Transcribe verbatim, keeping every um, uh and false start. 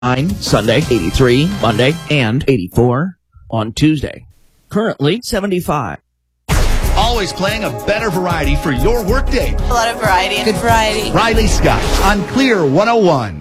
Sunday, eighty-three, Monday, and eighty-four on Tuesday. Currently seventy-five. Always playing a better variety for your workday. A lot of variety. Good variety. Riley Scott on Clear one oh one.